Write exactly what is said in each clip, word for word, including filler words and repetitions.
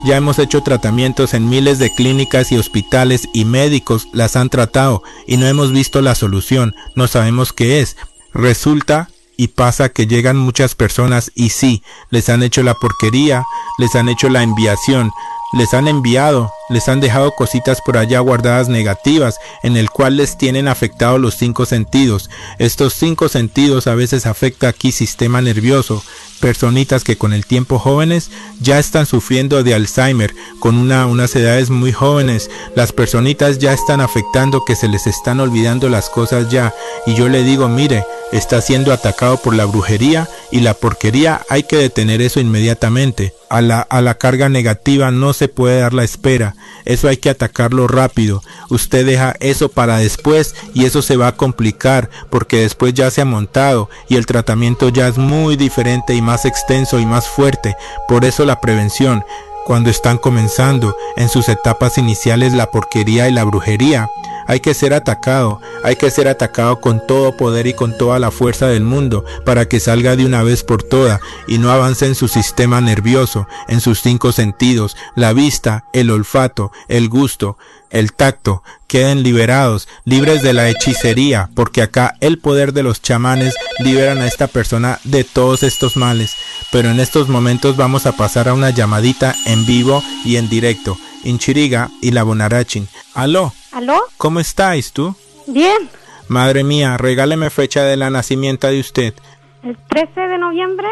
Ya hemos hecho tratamientos en miles de clínicas y hospitales y médicos las han tratado y no hemos visto la solución, no sabemos qué es. Resulta y pasa que llegan muchas personas y sí, les han hecho la porquería, les han hecho la enviación, les han enviado, les han dejado cositas por allá guardadas negativas, en el cual les tienen afectados los cinco sentidos. Estos cinco sentidos a veces afecta aquí sistema nervioso. Personitas que con el tiempo jóvenes ya están sufriendo de Alzheimer, con una, unas edades muy jóvenes. Las personitas ya están afectando, que se les están olvidando las cosas ya. Y yo le digo, mire, está siendo atacado por la brujería y la porquería, hay que detener eso inmediatamente. A la, a la carga negativa no se puede dar la espera, eso hay que atacarlo rápido. Usted deja eso para después y eso se va a complicar, porque después ya se ha montado y el tratamiento ya es muy diferente y más extenso y más fuerte. Por eso la prevención, cuando están comenzando en sus etapas iniciales la porquería y la brujería, hay que ser atacado, hay que ser atacado con todo poder y con toda la fuerza del mundo para que salga de una vez por todas y no avance en su sistema nervioso, en sus cinco sentidos, la vista, el olfato, el gusto, el tacto, queden liberados, libres de la hechicería, porque acá el poder de los chamanes liberan a esta persona de todos estos males. Pero en estos momentos vamos a pasar a una llamadita en vivo y en directo. Inchiriga y la Bonarachin. ¿Aló? ¿Aló? ¿Cómo estáis tú? Bien. Madre mía, regáleme fecha de la nacimiento de usted. El trece de noviembre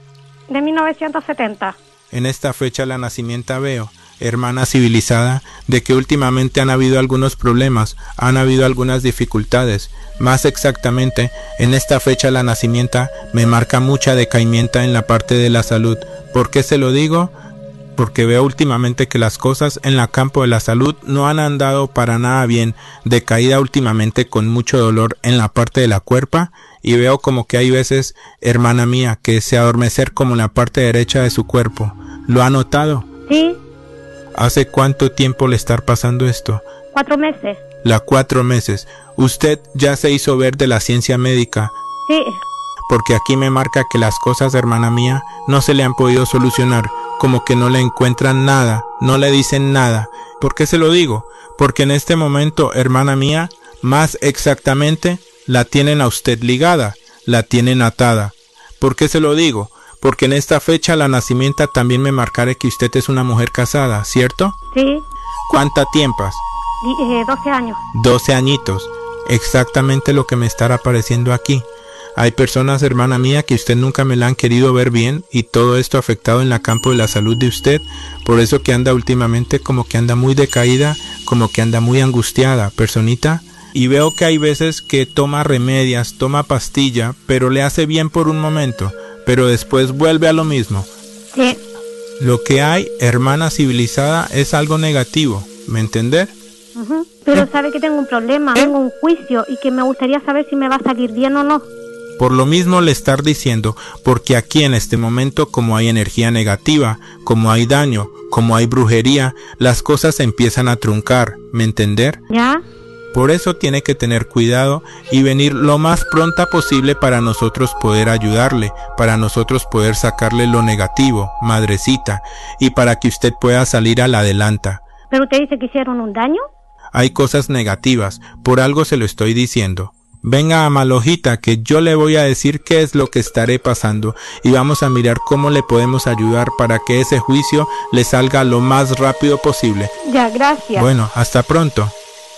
de mil novecientos setenta. En esta fecha la nacimiento veo, hermana civilizada, de que últimamente han habido algunos problemas, han habido algunas dificultades. Más exactamente, en esta fecha la nacimiento me marca mucha decaimiento en la parte de la salud. ¿Por qué se lo digo? Porque veo últimamente que las cosas en el campo de la salud no han andado para nada bien, decaída últimamente con mucho dolor en la parte de la cuerpa, y veo como que hay veces, hermana mía, que se adormecer como en la parte derecha de su cuerpo. ¿Lo ha notado? Sí. ¿Hace cuánto tiempo le está pasando esto? Cuatro meses. La cuatro meses. ¿Usted ya se hizo ver de la ciencia médica? Sí. Porque aquí me marca que las cosas, hermana mía, no se le han podido solucionar, como que no le encuentran nada, no le dicen nada. ¿Por qué se lo digo? Porque en este momento, hermana mía, más exactamente, la tienen a usted ligada, la tienen atada. ¿Por qué se lo digo? Porque en esta fecha la nacimiento también me marcará que usted es una mujer casada, ¿cierto? Sí. ¿Cuánta tiempas? Eh, doce años. doce añitos. Exactamente lo que me estará apareciendo aquí. Hay personas, hermana mía, que usted nunca me la han querido ver bien y todo esto ha afectado en la campo de la salud de usted. Por eso que anda últimamente como que anda muy decaída, como que anda muy angustiada, personita. Y veo que hay veces que toma remedios, toma pastilla, pero le hace bien por un momento, pero después vuelve a lo mismo. Sí. Lo que hay, hermana civilizada, es algo negativo, ¿me entender? Uh-huh. Pero sabe que tengo un problema, tengo un juicio y que me gustaría saber si me va a salir bien o no. Por lo mismo le estar diciendo, porque aquí en este momento, como hay energía negativa, como hay daño, como hay brujería, las cosas se empiezan a truncar, ¿me entender? ¿Ya? Por eso tiene que tener cuidado y venir lo más pronta posible para nosotros poder ayudarle, para nosotros poder sacarle lo negativo, madrecita, y para que usted pueda salir a la adelanta. ¿Pero usted dice que hicieron un daño? Hay cosas negativas, por algo se lo estoy diciendo. Venga a Malojita, que yo le voy a decir qué es lo que estaré pasando y vamos a mirar cómo le podemos ayudar para que ese juicio le salga lo más rápido posible. Ya, gracias. Bueno, hasta pronto.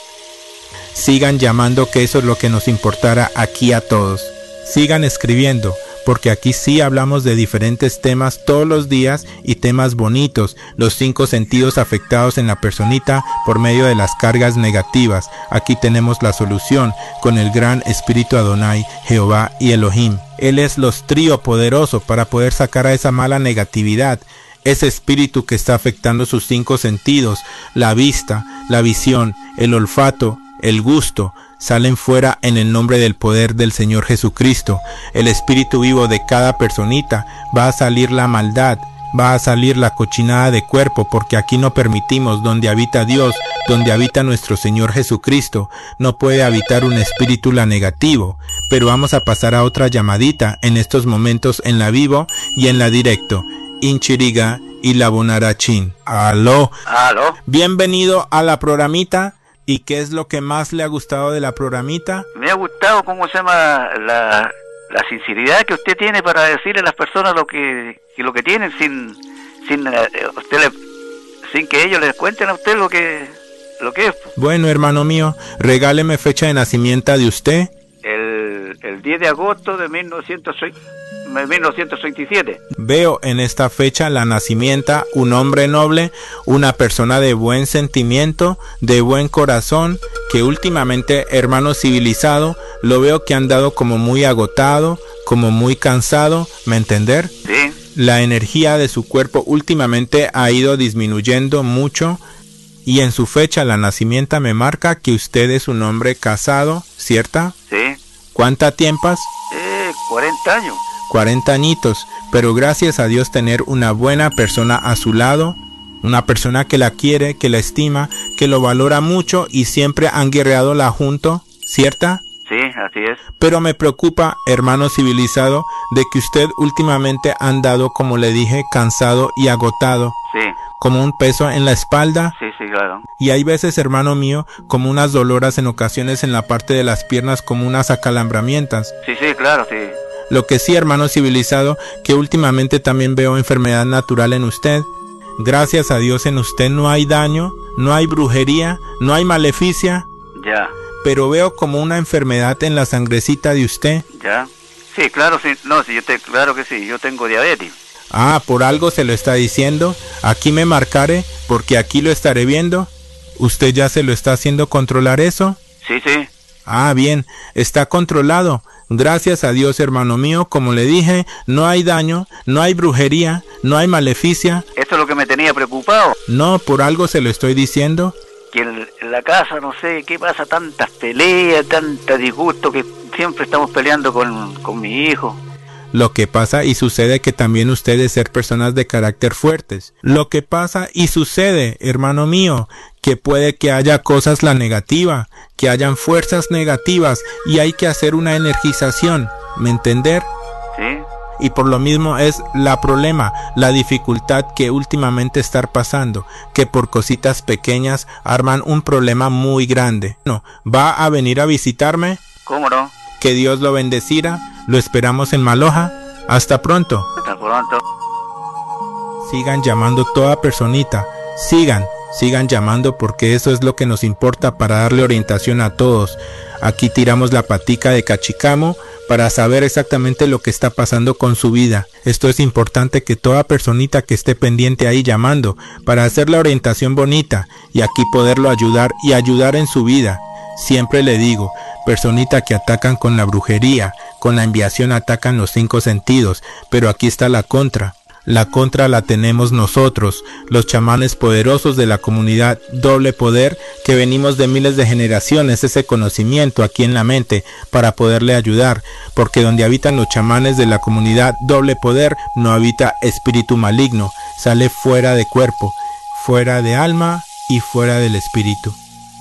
Sigan llamando, que eso es lo que nos importará aquí a todos. Sigan escribiendo, porque aquí sí hablamos de diferentes temas todos los días y temas bonitos, los cinco sentidos afectados en la personita por medio de las cargas negativas. Aquí tenemos la solución con el gran espíritu Adonai, Jehová y Elohim. Él es los trío poderoso para poder sacar a esa mala negatividad, ese espíritu que está afectando sus cinco sentidos, la vista, la visión, el olfato, el gusto, salen fuera en el nombre del poder del Señor Jesucristo. El espíritu vivo de cada personita, va a salir la maldad, va a salir la cochinada de cuerpo, porque aquí no permitimos, donde habita Dios, donde habita nuestro Señor Jesucristo, no puede habitar un espíritu la negativo. Pero vamos a pasar a otra llamadita en estos momentos en la vivo y en la directo. Inchiriga y la Bonarachín. Aló. Aló. Bienvenido a la programita. ¿Y qué es lo que más le ha gustado de la programita? Me ha gustado, ¿cómo se llama? La, la sinceridad que usted tiene para decirle a las personas lo que, que lo que tienen sin sin eh, usted le, sin que ellos les cuenten a usted lo que lo que es. Bueno, hermano mío, regáleme fecha de nacimiento de usted. El, el diez de agosto de mil novecientos veintisiete. Veo en esta fecha la nacimiento, un hombre noble, una persona de buen sentimiento, de buen corazón, que últimamente, hermano civilizado, lo veo que ha andado como muy agotado, como muy cansado, ¿me entender? Sí. La energía de su cuerpo últimamente ha ido disminuyendo mucho, y en su fecha la nacimiento me marca que usted es un hombre casado, ¿cierta? Sí. ¿Cuánta tiempas? Eh, cuarenta años. cuarenta añitos, pero gracias a Dios tener una buena persona a su lado, una persona que la quiere, que la estima, que lo valora mucho y siempre han guerreado la junto, ¿cierta? Sí, así es. Pero me preocupa, hermano civilizado, de que usted últimamente ha andado, como le dije, cansado y agotado. Sí. Como un peso en la espalda. Sí, sí, claro. Y hay veces, hermano mío, como unas doloras en ocasiones en la parte de las piernas, como unas acalambramientas. Sí, sí, claro, sí. Lo que sí, hermano civilizado, que últimamente también veo enfermedad natural en usted. Gracias a Dios en usted no hay daño, no hay brujería, no hay maleficia. Ya. Pero veo como una enfermedad en la sangrecita de usted. Ya. Sí, claro, sí. No, sí, yo te, claro que sí, yo tengo diabetes. Ah, por algo se lo está diciendo. Aquí me marcaré, porque aquí lo estaré viendo. ¿Usted ya se lo está haciendo controlar eso? Sí, sí. Ah, bien, está controlado. Gracias a Dios, hermano mío, como le dije, no hay daño, no hay brujería, no hay maleficia. Esto es lo que me tenía preocupado. No, por algo se lo estoy diciendo. Que en, en la casa, no sé, ¿qué pasa? Tantas peleas, tanta disgusto, que siempre estamos peleando con, con mi hijo. Lo que pasa y sucede que también ustedes ser personas de carácter fuertes. Lo que pasa y sucede, hermano mío, que puede que haya cosas la negativa, que hayan fuerzas negativas y hay que hacer una energización, ¿me entender? Sí. Y por lo mismo es la problema, la dificultad que últimamente estar pasando, que por cositas pequeñas arman un problema muy grande. No, ¿va a venir a visitarme? ¿Cómo no? Que Dios lo bendecirá. Lo esperamos en Maloja. Hasta pronto. Hasta pronto. Sigan llamando toda personita. Sigan, sigan llamando porque eso es lo que nos importa para darle orientación a todos. Aquí tiramos la patica de cachicamo para saber exactamente lo que está pasando con su vida. Esto es importante que toda personita que esté pendiente ahí llamando para hacer la orientación bonita y aquí poderlo ayudar y ayudar en su vida. Siempre le digo, personita que atacan con la brujería, con la enviación atacan los cinco sentidos, pero aquí está la contra. La contra la tenemos nosotros, los chamanes poderosos de la comunidad Doble Poder, que venimos de miles de generaciones, ese conocimiento aquí en la mente para poderle ayudar, porque donde habitan los chamanes de la comunidad Doble Poder no habita espíritu maligno, sale fuera de cuerpo, fuera de alma y fuera del espíritu.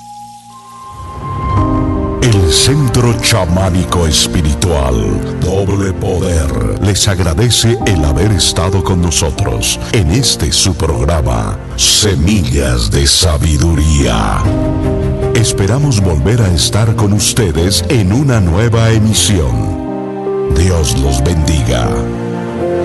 El Centro Chamánico Espiritual Doble Poder les agradece el haber estado con nosotros en este su programa Semillas de Sabiduría. Esperamos volver a estar con ustedes en una nueva emisión. Dios los bendiga.